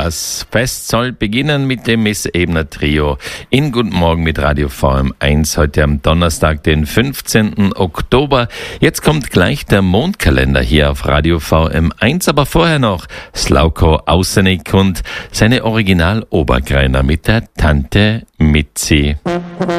Das Fest soll beginnen mit dem Miss Ebner Trio in Guten Morgen mit Radio VM1 heute am Donnerstag, den 15. Oktober. Jetzt kommt gleich der Mondkalender hier auf Radio VM1, aber vorher noch Slauko Ausenik und seine Original-Obergreiner mit der Tante Mitzi.